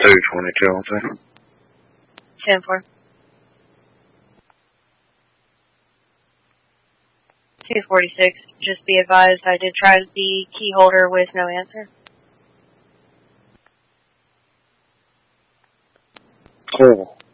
222 on that. 10-4. 246. Just be advised, I did try the key holder with no answer. Cool.